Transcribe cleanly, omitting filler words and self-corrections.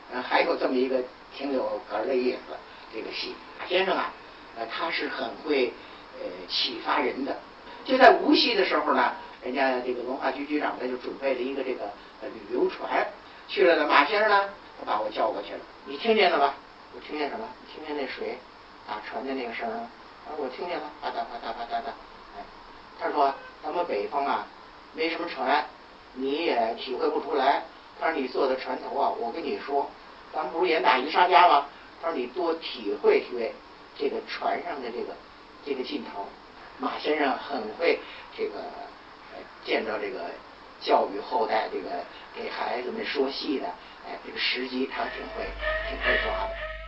还有这么一个挺有哏的意思，这个戏马先生啊，他是很会启发人的。就在无锡的时候呢，人家这个文化局局长呢就准备了一个这个旅游船，去了呢，马先生呢他把我叫过去了，你听见了吧？我听见什么？听见那水打船的那个声儿吗？我听见了，啪嗒啪嗒啪嗒的。哎，他说咱们北方啊没什么船，你也体会不出来。他说你坐在船头啊，我跟你说，咱们不是演打渔杀家吗？他说你多体会体会这个船上的这个劲头。马先生很会这个见到这个教育后代，这个给孩子们说戏的，这个时机他挺会抓的。